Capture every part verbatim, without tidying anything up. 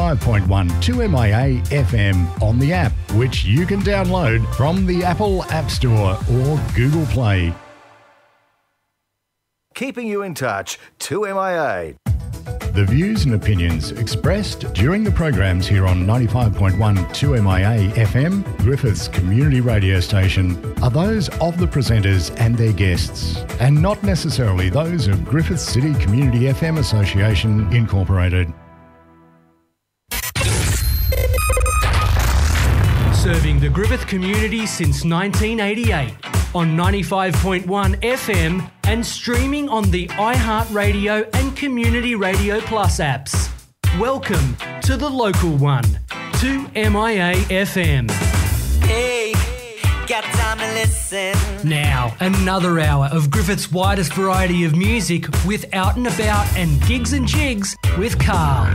ninety-five point one two M I A F M on the app, which you can download from the Apple App Store or Google Play. Keeping you in touch, two M I A. The views and opinions expressed during the programs here on ninety-five point one two M I A F M, Griffith's community radio station, are those of the presenters and their guests, and not necessarily those of Griffith City Community F M Association Incorporated. Serving the Griffith community since nineteen eighty-eight on ninety-five point one F M and streaming on the iHeartRadio and Community Radio Plus apps. Welcome to the local one, two M I A F M. Hey, got time to listen. Now, another hour of Griffith's widest variety of music with Out and About and Gigs and Jigs with Carl.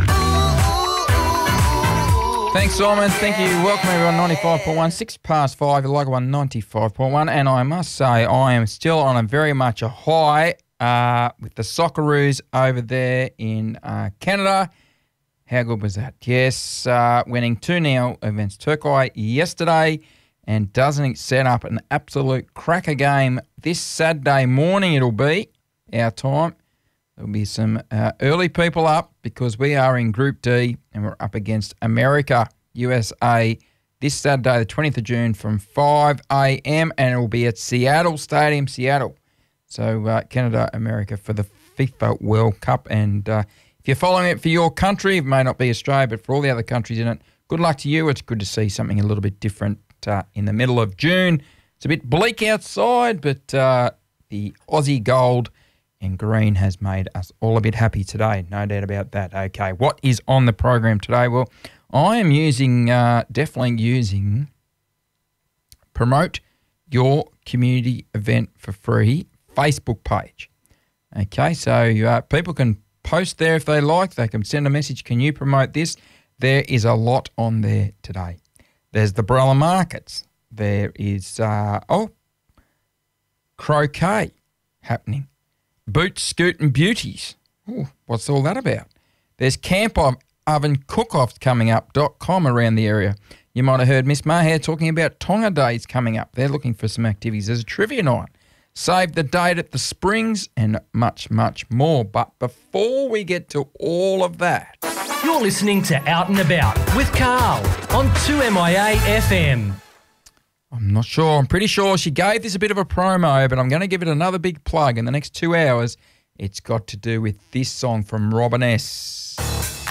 Thanks, Simon. Thank you. Welcome, everyone. ninety-five point one, six past five, you like one, ninety-five point one. And I must say, I am still on a very much a high uh, with the Socceroos over there in uh, Canada. How good was that? Yes, uh, winning two nil against Turkey yesterday. And doesn't it set up an absolute cracker game this Saturday morning? It'll be our time. There'll be some uh, early people up because we are in Group D and we're up against America, U S A, this Saturday, the twentieth of June from five a.m. and it will be at Seattle Stadium, Seattle. So uh, Canada, America for the FIFA World Cup. And uh, if you're following it for your country, it may not be Australia, but for all the other countries in it, good luck to you. It's good to see something a little bit different uh, in the middle of June. It's a bit bleak outside, but uh, the Aussie gold and green has made us all a bit happy today, no doubt about that. Okay, what is on the program today? Well, I am using, uh, definitely using Promote Your Community Event for Free Facebook page. Okay, so uh, people can post there if they like. They can send a message, can you promote this? There is a lot on there today. There's the Barella Markets. There is, uh, oh, croquet happening. Boots, Scoot and Beauties. Ooh, what's all that about? There's Camp Oven Cook-Offs coming up, dot com around the area. You might have heard Miss Maher talking about Tonga Days coming up. They're looking for some activities. There's a trivia night. Save the date at the Springs and much, much more. But before we get to all of that... You're listening to Out and About with Carl on two M I A F M. I'm not sure. I'm pretty sure she gave this a bit of a promo, but I'm going to give it another big plug in the next two hours. It's got to do with this song from Robin S.